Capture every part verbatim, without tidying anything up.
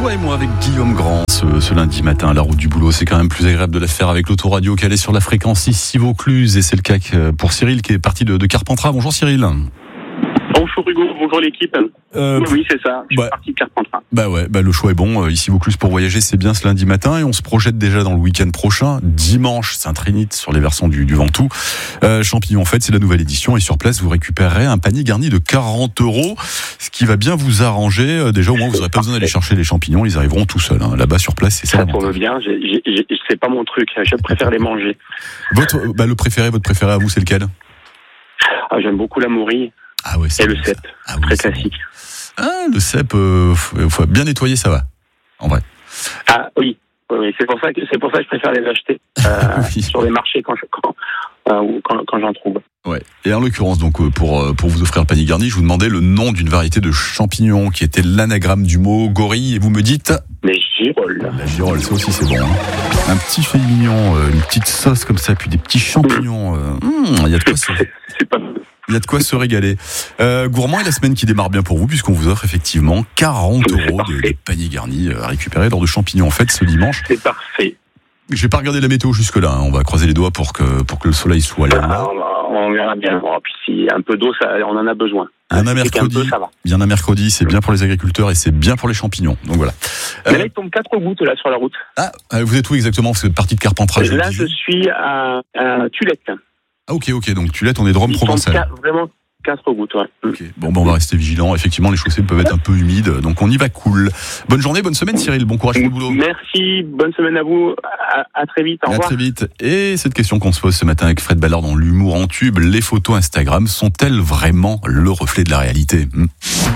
Toi et moi avec Guillaume Grand ce, ce lundi matin à la route du boulot. C'est quand même plus agréable de la faire avec l'autoradio qu'elle est sur la fréquence ici Vaucluse. Et c'est le cas pour Cyril qui est parti de, de Carpentras. Bonjour Cyril. Bonjour Hugo, bonjour l'équipe. Euh, oui, c'est ça, je suis bah, parti de Carpentras. Bah ouais, bah le choix est bon. Euh, ici Vaucluse pour voyager, c'est bien ce lundi matin. Et on se projette déjà dans le week-end prochain. Dimanche, Saint-Trinite sur les versants du, du Ventoux. Euh, Champignons en fait, c'est la nouvelle édition. Et sur place, vous récupérerez un panier garni de quarante euros. Ce qui va bien vous arranger. Euh, déjà, au moins, vous n'aurez pas besoin d'aller chercher les champignons. Ils arriveront tout seuls. Hein. Là-bas, sur place, c'est ça. Ça tourne bien. J'ai, j'ai, j'ai, c'est pas mon truc. Je préfère les manger. Votre, bah, le préféré, votre préféré à vous, c'est lequel? Ah, j'aime beaucoup la morille. Ah ouais, c'est et bon, le cèpe, ah oui, très c'est classique. Bon. Ah, le cèpe, euh, faut, faut bien nettoyer, ça va, en vrai. Ah oui, oui, c'est pour ça que c'est pour ça que je préfère les acheter euh, oui. sur les marchés quand je, quand, euh, quand, quand j'en trouve. Ouais. Et en l'occurrence, donc pour pour vous offrir le panier garni, je vous demandais le nom d'une variété de champignons qui était l'anagramme du mot gorille, et vous me dites. Les girolles. La girole, ça aussi c'est bon. Hein. Un petit fait mignon, euh, une petite sauce comme ça, puis des petits champignons. Il euh, mmh, y a de quoi se. C'est pas. Il y a de quoi se régaler. Euh, gourmand et la semaine qui démarre bien pour vous, puisqu'on vous offre effectivement quarante euros de, de panier garni à récupérer lors de champignons en fête ce dimanche. C'est parfait. Je vais pas regarder la météo jusque-là. Hein. On va croiser les doigts pour que pour que le soleil soit là. Ah, on verra bien. Bon, puis si un peu d'eau, ça, on en a besoin. Il y en a mercredi. Peu, ça va. Il y en a mercredi. C'est bien pour les agriculteurs et c'est bien pour les champignons. Donc voilà. Mais euh, là, il tombe quatre gouttes là sur la route. Ah, vous êtes où exactement? Vous êtes parti de Carpentras. Là, je suis à, à Tulette. Ah ok ok. Donc Tulette, on est de Rome provençal. Vraiment. quatre gouttes, ouais. Okay. Bon, ben on va rester vigilant. Effectivement, les chaussées peuvent être un peu humides, donc on y va cool. Bonne journée, bonne semaine, Cyril. Bon courage pour le boulot. Merci, bonne semaine à vous. À, à très vite. Au revoir. À très vite. Et cette question qu'on se pose ce matin avec Fred Ballard dans l'humour en tube, les photos Instagram sont-elles vraiment le reflet de la réalité? hmm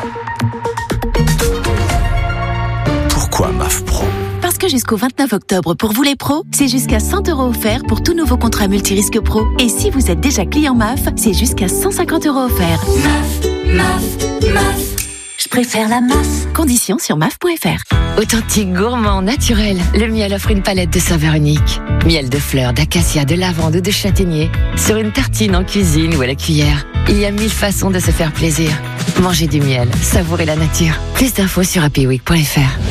Pourquoi M A F Pro? Parce que jusqu'au vingt-neuf octobre, pour vous les pros, c'est jusqu'à cent euros offerts pour tout nouveau contrat multirisque pro. Et si vous êtes déjà client M A F, c'est jusqu'à cent cinquante euros offerts. M A F, M A F, M A F. Je préfère la M A F. Conditions sur M A F point F R. Authentique, gourmand, naturel, le miel offre une palette de saveurs uniques. Miel de fleurs, d'acacia, de lavande ou de châtaignier. Sur une tartine, en cuisine ou à la cuillère. Il y a mille façons de se faire plaisir. Mangez du miel, savourez la nature. Plus d'infos sur happy week point F R.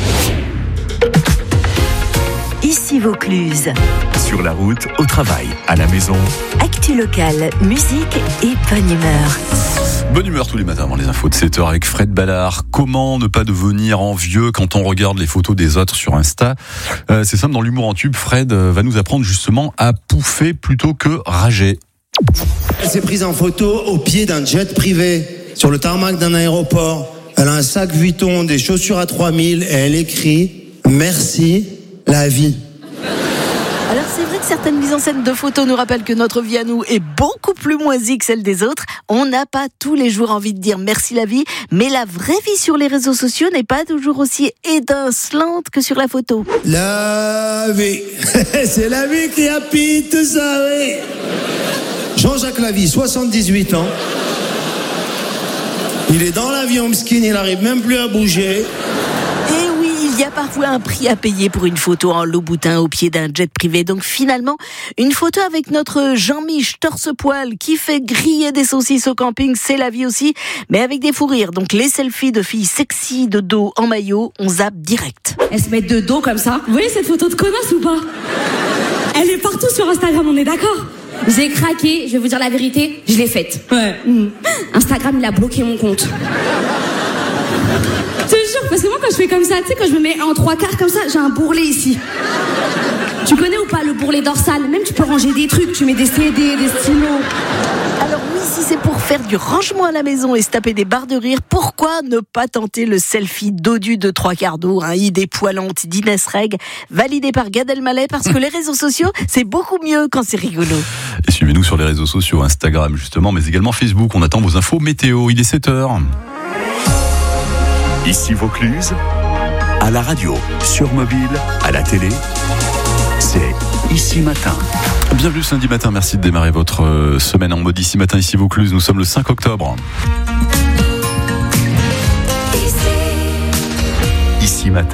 Ici Vaucluse. Sur la route, au travail, à la maison. Actu locale, musique et bonne humeur. Bonne humeur tous les matins avant les infos de sept heures avec Fred Ballard. Comment ne pas devenir envieux quand on regarde les photos des autres sur Insta? euh, C'est simple, dans l'humour en tube, Fred va nous apprendre justement à pouffer plutôt que rager. Elle s'est prise en photo au pied d'un jet privé, sur le tarmac d'un aéroport. Elle a un sac Vuitton, des chaussures à trois mille et elle écrit « Merci, la vie ». Alors c'est vrai que certaines mises en scène de photos nous rappellent que notre vie à nous est beaucoup plus moisie que celle des autres. On n'a pas tous les jours envie de dire merci la vie, mais la vraie vie sur les réseaux sociaux n'est pas toujours aussi étincelante que sur la photo. La vie, c'est la vie qui a pris tout ça, oui. Jean-Jacques Lavie, soixante-dix-huit ans. Il est dans l'avion, Mskin, il n'arrive même plus à bouger. Il y a parfois un prix à payer pour une photo en Louboutin au pied d'un jet privé. Donc finalement, une photo avec notre Jean-Mich torse-poil qui fait griller des saucisses au camping, c'est la vie aussi, mais avec des fous rires. Donc les selfies de filles sexy de dos en maillot, on zappe direct. Elles se mettent de dos comme ça. Vous voyez cette photo de connasse ou pas? Elle est partout sur Instagram, on est d'accord? J'ai craqué, je vais vous dire la vérité, je l'ai faite. Ouais. Mmh. Instagram, il a bloqué mon compte. Je te jure, parce que moi quand je fais comme ça, tu sais, quand je me mets en trois quarts comme ça, j'ai un bourrelet ici. Tu connais ou pas le bourrelet dorsal? Même tu peux ranger des trucs, tu mets des C D, des stylos. Alors oui, si c'est pour faire du rangement à la maison et se taper des barres de rire, pourquoi ne pas tenter le selfie dodu de trois quarts d'eau, hein, idée poilante d'Inès Reg, validé par Gad Elmaleh, parce que les réseaux sociaux, c'est beaucoup mieux quand c'est rigolo. Et suivez-nous sur les réseaux sociaux, Instagram justement, mais également Facebook. On attend vos infos météo. Il est sept heures. Ici Vaucluse, à la radio, sur mobile, à la télé, c'est Ici Matin. Bienvenue ce lundi matin, merci de démarrer votre semaine en mode Ici Matin, ici Vaucluse. Nous sommes le cinq octobre. Ici Matin,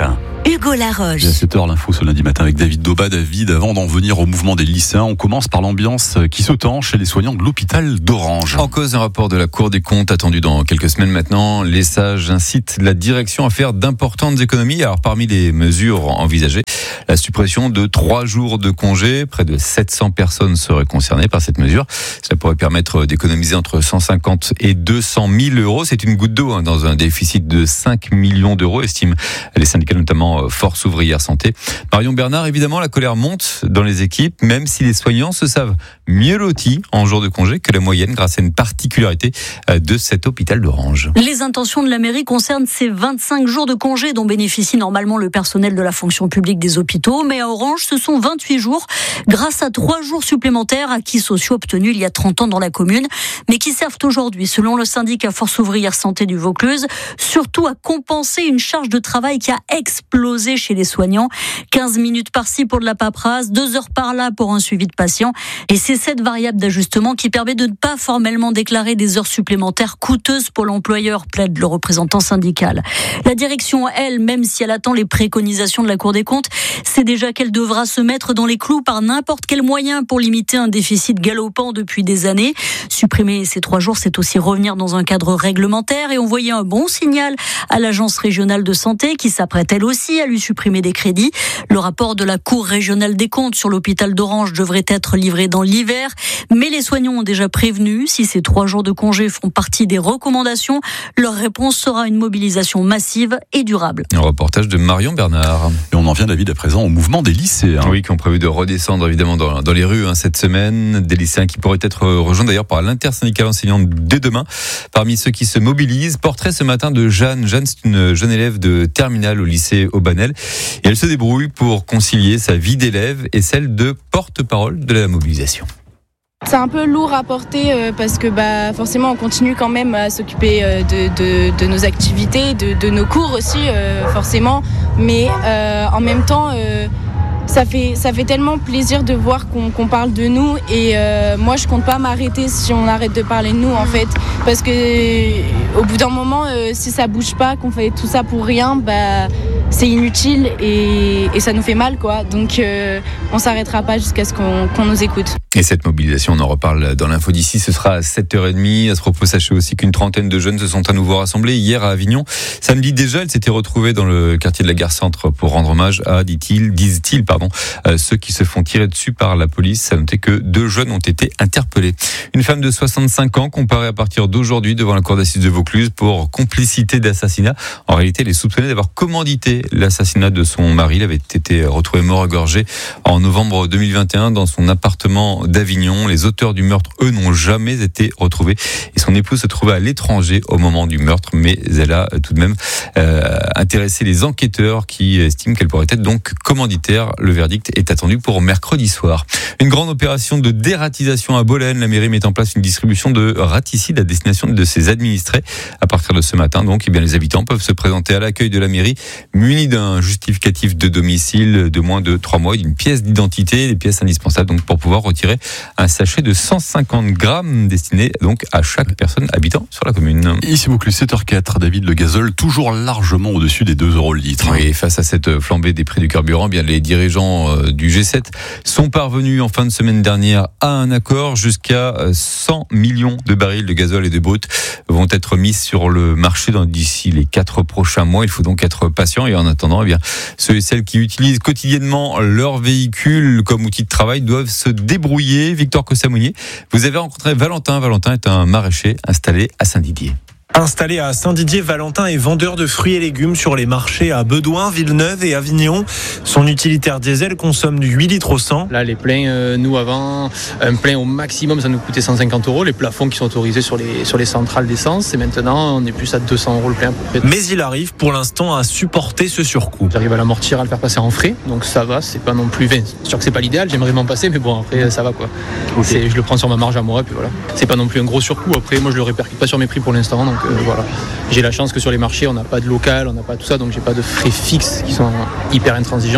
Hugo Laroche. Et à sept heures, l'info ce lundi matin avec David Doba. David, avant d'en venir au mouvement des lycéens, on commence par l'ambiance qui se tend chez les soignants de l'hôpital d'Orange. En cause, un rapport de la Cour des comptes attendu dans quelques semaines maintenant. Les sages incitent la direction à faire d'importantes économies. Alors, parmi les mesures envisagées, la suppression de trois jours de congé. Près de sept cents personnes seraient concernées par cette mesure. Ça pourrait permettre d'économiser entre cent cinquante et deux cent mille euros. C'est une goutte d'eau hein, dans un déficit de cinq millions d'euros, estiment les syndicats, notamment Force Ouvrière Santé. Marion Bernard, évidemment, la colère monte dans les équipes, même si les soignants se savent mieux lotis en jours de congé que la moyenne, grâce à une particularité de cet hôpital d'Orange. Les intentions de la mairie concernent ces vingt-cinq jours de congé dont bénéficie normalement le personnel de la fonction publique des hôpitaux. Mais à Orange, ce sont vingt-huit jours, grâce à trois jours supplémentaires acquis sociaux obtenus il y a trente ans dans la commune, mais qui servent aujourd'hui, selon le syndicat Force Ouvrière Santé du Vaucluse, surtout à compenser une charge de travail qui a explosé chez les soignants. quinze minutes par-ci pour de la paperasse, deux heures par-là pour un suivi de patient. Et c'est cette variable d'ajustement qui permet de ne pas formellement déclarer des heures supplémentaires coûteuses pour l'employeur, plaide le représentant syndical. La direction, elle, même si elle attend les préconisations de la Cour des comptes, sait déjà qu'elle devra se mettre dans les clous par n'importe quel moyen pour limiter un déficit galopant depuis des années. Supprimer ces trois jours, c'est aussi revenir dans un cadre réglementaire et envoyer un bon signal à l'agence régionale de santé qui s'apprête elle aussi à lui supprimer des crédits. Le rapport de la Cour régionale des comptes sur l'hôpital d'Orange devrait être livré dans l'hiver, mais les soignants ont déjà prévenu, si ces trois jours de congé font partie des recommandations, leur réponse sera une mobilisation massive et durable. Un reportage de Marion Bernard. Et on en vient, David, à présent au mouvement des lycéens. Oui, qui ont prévu de redescendre évidemment dans, dans les rues hein, cette semaine. Des lycéens qui pourraient être rejoints d'ailleurs par l'intersyndicale enseignante dès demain. Parmi ceux qui se mobilisent, portrait ce matin de Jeanne. Jeanne, c'est une jeune élève de terminale au lycée Aubanel. Et elle se débrouille pour concilier sa vie d'élève et celle de porte-parole de la mobilisation. C'est un peu lourd à porter euh, parce que bah, forcément on continue quand même à s'occuper euh, de, de, de nos activités, de, de nos cours aussi euh, forcément, mais euh, en même temps euh, ça fait, ça fait tellement plaisir de voir qu'on, qu'on parle de nous et euh, moi je compte pas m'arrêter si on arrête de parler de nous en fait, parce que au bout d'un moment euh, si ça bouge pas, qu'on fait tout ça pour rien, bah c'est inutile et, et ça nous fait mal quoi. Donc euh, on s'arrêtera pas jusqu'à ce qu'on, qu'on nous écoute. Et cette mobilisation, on en reparle dans l'info d'ici, ce sera à sept heures trente. À ce propos, sachez aussi qu'une trentaine de jeunes se sont à nouveau rassemblés hier à Avignon. Samedi déjà, ils s'étaient retrouvés dans le quartier de la Gare Centre pour rendre hommage à, dit-il, disent-ils, pardon, euh, ceux qui se font tirer dessus par la police. À noter que deux jeunes ont été interpellés. Une femme de soixante-cinq ans comparée à partir d'aujourd'hui devant la cour d'assises de Vaucluse pour complicité d'assassinat. En réalité, elle est soupçonnée d'avoir commandité l'assassinat de son mari. Il avait été retrouvé mort égorgé en novembre deux mille vingt et un dans son appartement d'Avignon. Les auteurs du meurtre, eux, n'ont jamais été retrouvés. Et son épouse se trouvait à l'étranger au moment du meurtre, mais elle a tout de même euh, intéressé les enquêteurs qui estiment qu'elle pourrait être donc commanditaire. Le verdict est attendu pour mercredi soir. Une grande opération de dératisation à Bolène. La mairie met en place une distribution de raticides à destination de ses administrés. À partir de ce matin, donc, eh bien, les habitants peuvent se présenter à l'accueil de la mairie munis d'un justificatif de domicile de moins de trois mois et d'une pièce d'identité, des pièces indispensables donc pour pouvoir retirer un sachet de cent cinquante grammes destiné donc à chaque personne habitant sur la commune. Ici Vaucluse, sept heures quatre, David, le gazole toujours largement au-dessus des deux euros le litre. Oui, face à cette flambée des prix du carburant, bien les dirigeants du G sept sont parvenus en fin de semaine dernière à un accord. Jusqu'à cent millions de barils de gazole et de brut vont être mis sur le marché dans, d'ici les quatre prochains mois. Il faut donc être patient et en attendant, eh bien, ceux et celles qui utilisent quotidiennement leur véhicule comme outil de travail doivent se débrouiller. Victor Cossamounier, vous avez rencontré Valentin. Valentin est un maraîcher installé à Saint-Didier. Installé à Saint-Didier, Valentin est vendeur de fruits et légumes sur les marchés à Bedouin, Villeneuve et Avignon. Son utilitaire diesel consomme du huit litres au cent. Là, les pleins, euh, nous avant, un plein au maximum, ça nous coûtait cent cinquante euros. Les plafonds qui sont autorisés sur les, sur les centrales d'essence. Et maintenant, on est plus à deux cents euros le plein à peu près. Mais il arrive pour l'instant à supporter ce surcoût. J'arrive à l'amortir, à le faire passer en frais. Donc ça va, c'est pas non plus... C'est sûr que c'est pas l'idéal, j'aimerais m'en passer, mais bon, après, ça va quoi. Okay. C'est, je le prends sur ma marge à moi, et puis voilà. C'est pas non plus un gros surcoût. Après, moi, je le répercute pas sur mes prix pour l'instant, donc euh, voilà. J'ai la chance que sur les marchés, on n'a pas de local, on n'a pas tout ça, donc j'ai pas de frais fixes qui sont hyper intransigeants.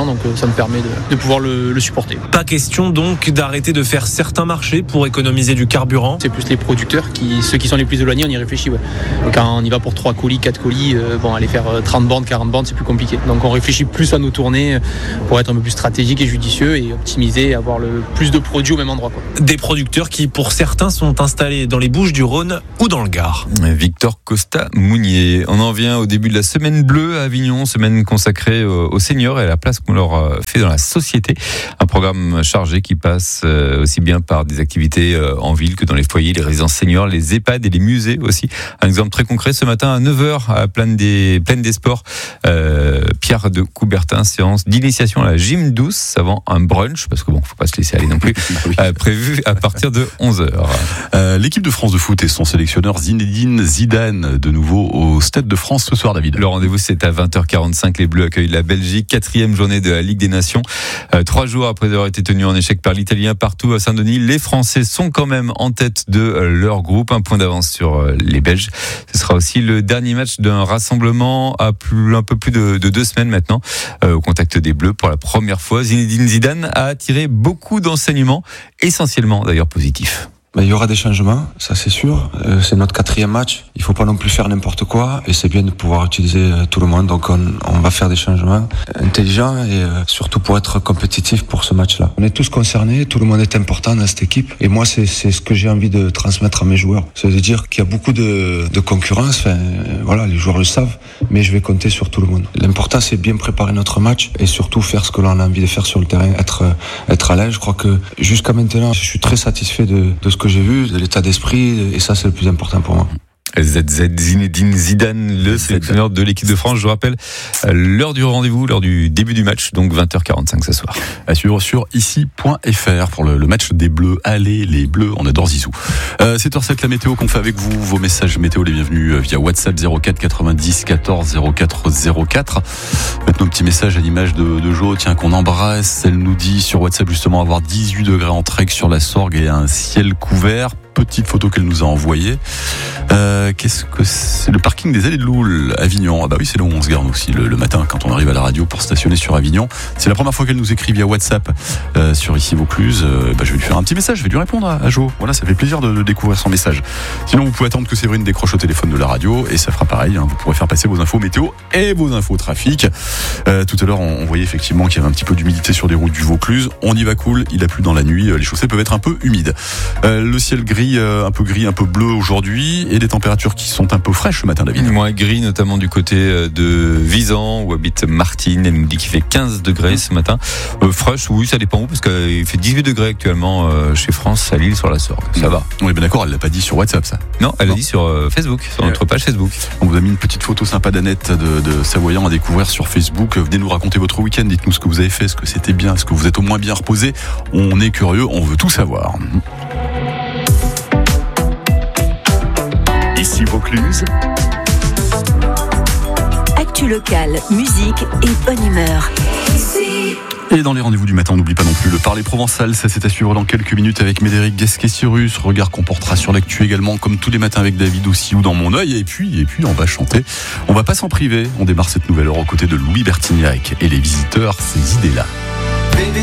donc ça me permet de, de pouvoir le, le supporter. Pas question donc d'arrêter de faire certains marchés pour économiser du carburant. C'est plus les producteurs, qui, ceux qui sont les plus éloignés, on y réfléchit. Ouais. Quand on y va pour trois colis, quatre colis, euh, bon, aller faire trente bandes, quarante bandes, c'est plus compliqué. Donc on réfléchit plus à nos tournées pour être un peu plus stratégique et judicieux et optimiser, avoir le plus de produits au même endroit, quoi. Des producteurs qui, pour certains, sont installés dans les Bouches-du-Rhône ou dans le Gard. Victor Costa-Mounier. On en vient au début de la semaine bleue à Avignon, semaine consacrée aux seniors et à la place qu'on leur fait dans la société. Un programme chargé qui passe aussi bien par des activités en ville que dans les foyers, les résidences seniors, les EHPAD et les musées aussi. Un exemple très concret ce matin à neuf heures à Plaine des, Plaine des Sports, euh, Pierre de Coubertin, séance d'initiation à la gym douce avant un brunch, parce que bon, faut pas se laisser aller non plus, oui. euh, prévu à partir de onze heures. Euh, l'équipe de France de foot et son sélectionneur Zinedine Zidane de nouveau au Stade de France ce soir, David. Le rendez-vous c'est à vingt heures quarante-cinq. Les Bleus accueillent la Belgique, quatrième journée de la Ligue des Nations. Euh, trois jours après avoir été tenus en échec par l'Italien partout à Saint-Denis, les Français sont quand même en tête de leur groupe, un point d'avance sur les Belges. Ce sera aussi le dernier match d'un rassemblement à plus, un peu plus de, de deux semaines maintenant, euh, au contact des Bleus pour la première fois. Zinedine Zidane a attiré beaucoup d'enseignements, essentiellement d'ailleurs positifs. Ben, il y aura des changements, ça c'est sûr. Euh, c'est notre quatrième match. Il faut pas non plus faire n'importe quoi et c'est bien de pouvoir utiliser euh, tout le monde. Donc on, on va faire des changements intelligents et euh, surtout pour être compétitif pour ce match-là. On est tous concernés, tout le monde est important dans cette équipe. Et moi c'est, c'est ce que j'ai envie de transmettre à mes joueurs. C'est de dire qu'il y a beaucoup de, de concurrence. Enfin, euh, voilà, les joueurs le savent, mais je vais compter sur tout le monde. L'important c'est bien préparer notre match et surtout faire ce que l'on a envie de faire sur le terrain, être être à l'aise. Je crois que jusqu'à maintenant, je suis très satisfait de, de ce que j'ai vu, de l'état d'esprit, et ça c'est le plus important pour moi. Z Z Zinedine Zidane, le sélectionneur de l'équipe de France. Je vous rappelle l'heure du rendez-vous, l'heure du début du match, donc vingt heures quarante-cinq ce soir. À suivre sur ici point f r pour le, le match des Bleus. Allez les Bleus, on adore Zizou. Euh, sept heures sept, la météo qu'on fait avec vous, vos messages météo les bienvenus via WhatsApp zéro quatre quatre-vingt-dix quatorze zéro quatre zéro quatre. Faites nos petits messages à l'image de, de Jo, tiens, qu'on embrasse. Elle nous dit sur WhatsApp justement avoir dix-huit degrés en Trek sur la Sorgue et un ciel couvert. Petite photo qu'elle nous a envoyée. Euh, qu'est-ce que c'est? Le parking des Allées de Loul, Avignon. Ah bah oui, c'est là où on se garde aussi le, le matin quand on arrive à la radio pour stationner sur Avignon. C'est la première fois qu'elle nous écrit via WhatsApp euh, sur ici Vaucluse. Euh, bah, je vais lui faire un petit message, je vais lui répondre à, à Jo. Voilà, ça fait plaisir de, de découvrir son message. Sinon, vous pouvez attendre que Séverine décroche au téléphone de la radio et ça fera pareil. Hein. Vous pourrez faire passer vos infos météo et vos infos trafic. Euh, tout à l'heure, on, on voyait effectivement qu'il y avait un petit peu d'humidité sur les routes du Vaucluse. On y va cool. Il a plu dans la nuit. Les chaussées peuvent être un peu humides. Euh, le ciel gris. Euh, un peu gris, un peu bleu aujourd'hui et des températures qui sont un peu fraîches ce matin, David. Moins gris, notamment du côté de Visan où habite Martine. Elle nous dit qu'il fait quinze degrés ce matin. Euh, fraîche, oui, ça dépend où, parce qu'il fait dix-huit degrés actuellement euh, chez France, à Lille sur la Sorgue. Ça va. Oui, ben d'accord, elle l'a pas dit sur WhatsApp, ça. Non, elle l'a dit sur euh, Facebook, sur notre page Facebook. On vous a mis une petite photo sympa d'Annette de, de Savoyant à découvrir sur Facebook. Venez nous raconter votre week-end, dites-nous ce que vous avez fait, est-ce que c'était bien, est-ce que vous êtes au moins bien reposé. On est curieux, on veut tout savoir. Ici Vaucluse. Actu locale, musique et bonne humeur. Et dans les rendez-vous du matin, on n'oublie pas non plus le parler provençal. Ça, c'est à suivre dans quelques minutes avec Médéric Guesquet-Cyrus. Regard qu'on portera sur l'actu également, comme tous les matins avec David aussi ou dans mon œil. Et puis, et puis, on va chanter. On va pas s'en priver. On démarre cette nouvelle heure aux côtés de Louis Bertignac et les visiteurs, ces idées-là.